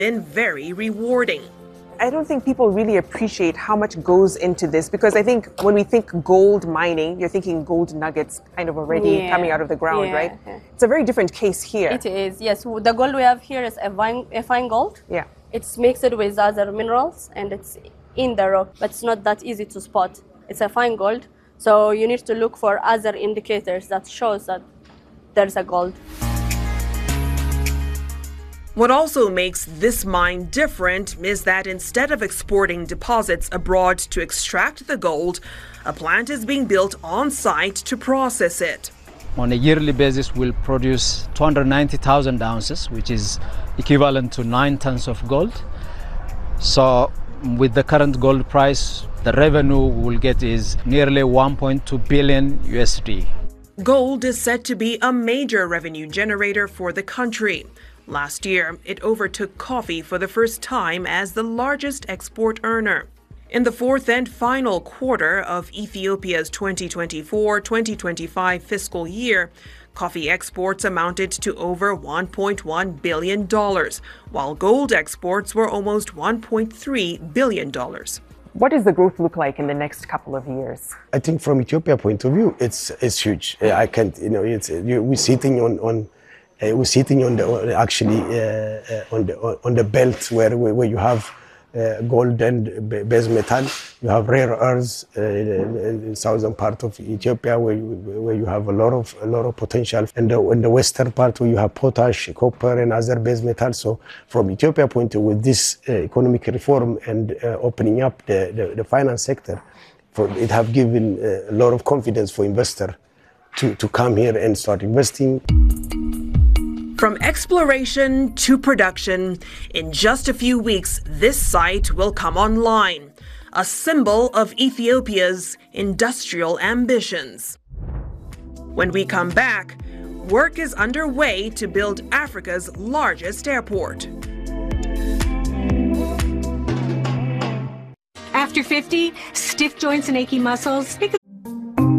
been very rewarding. I don't think people really appreciate how much goes into this, because I think when we think gold mining, you're thinking gold nuggets kind of already coming out of the ground, right? Yeah. It's a very different case here. It is, yes. The gold we have here is a fine gold. Yeah. It's mixed with other minerals and it's in the rock, but it's not that easy to spot. It's a fine gold, so you need to look for other indicators that shows that there's a gold. What also makes this mine different is that instead of exporting deposits abroad to extract the gold, a plant is being built on site to process it. On a yearly basis, we'll produce 290,000 ounces, which is equivalent to 9 tons of gold. So with the current gold price, the revenue we'll get is nearly 1.2 billion USD. Gold is said to be a major revenue generator for the country. Last year, it overtook coffee for the first time as the largest export earner. In the fourth and final quarter of Ethiopia's 2024-2025 fiscal year, coffee exports amounted to over $1.1 billion, while gold exports were almost $1.3 billion. What does the growth look like in the next couple of years? I think from Ethiopia point of view, it's huge. I can't, we're sitting on the belt where you have gold and base metal. You have rare earths in the southern part of Ethiopia where you have a lot of potential, and in the western part where you have potash, copper, and other base metals. So from Ethiopia point of view, with this economic reform and opening up the finance sector, it have given a lot of confidence for investors to come here and start investing. From exploration to production, in just a few weeks, this site will come online, a symbol of Ethiopia's industrial ambitions. When we come back, work is underway to build Africa's largest airport. After 50, stiff joints and achy muscles make a